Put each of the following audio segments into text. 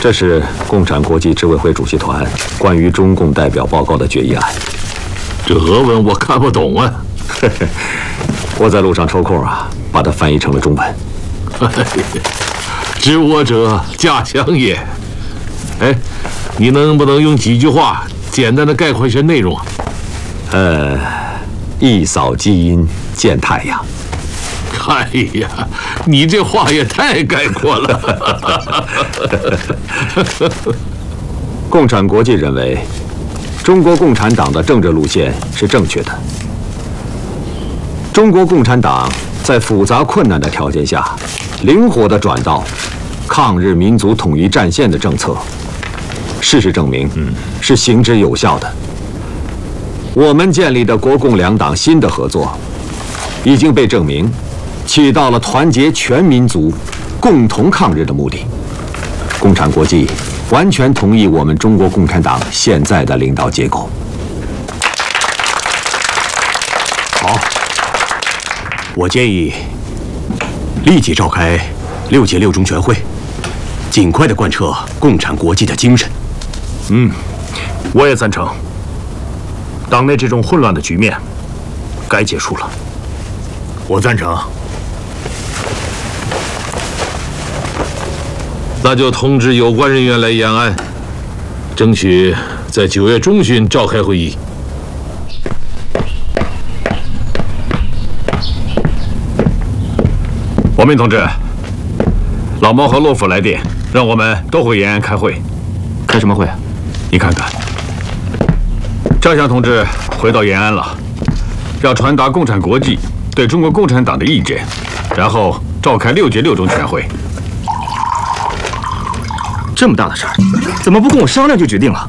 这是共产国际执委会主席团关于中共代表报告的决议案。 这俄文我看不懂啊。 我在路上抽空把它翻译成了中文。 知我者，家乡也。哎，你能不能用几句话简单的概括一些内容啊？ 一扫基因见太阳。 哎呀，你这话也太概括了。 共产国际认为，中国共产党的政治路线是正确的。中国共产党在复杂困难的条件下，灵活地转到抗日民族统一战线的政策。事实证明，是行之有效的。我们建立的国共两党新的合作，已经被证明起到了团结全民族、共同抗日的目的。共产国际完全同意我们中国共产党现在的领导结构。 好，我建议立即召开6届6中全会，尽快地贯彻共产国际的精神。 我也赞成。党内这种混乱的局面该结束了。 我赞成。 那就通知有关人员来延安，争取在9月中旬召开会议。 王明同志，老毛和洛甫来电，让我们都回延安开会。 开什么会啊？ 你看看，张翔同志回到延安了，要传达共产国际对中国共产党的意见，然后召开6届6中全会。 这么大的事儿，怎么不跟我商量就决定了？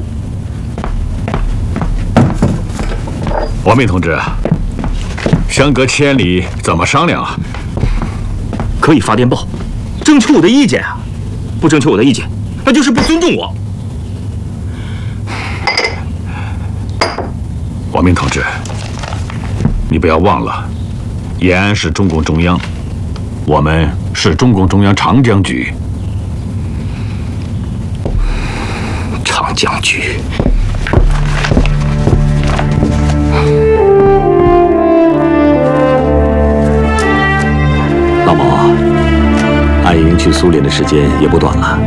王明同志，相隔千里，怎么商量啊？ 可以发电报，征求我的意见啊！不征求我的意见，那就是不尊重我。 王明同志，你不要忘了，延安是中共中央，我们是中共中央长江局。 长江局。 老毛，安营去苏联的时间也不短了。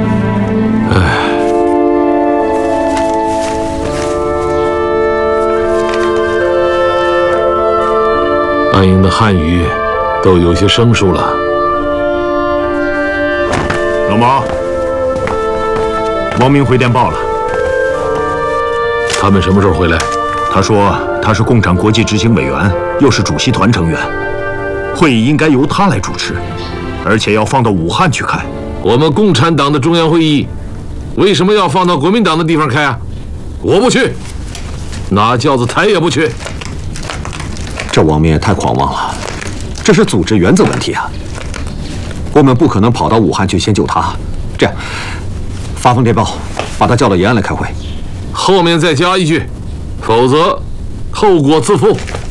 安营的汉语都有些生疏了。 老毛，王明回电报了。 他们什么时候回来？ 他说他是共产国际执行委员，又是主席团成员，会议应该由他来主持，而且要放到武汉去开。 我们共产党的中央会议为什么要放到国民党的地方开啊？我不去，拿轿子抬也不去。 这王明也太狂妄了，这是组织原则问题啊！我们不可能跑到武汉去先救他。这样，发封电报，把他叫到延安来开会。 后面再加一句，否则后果自负。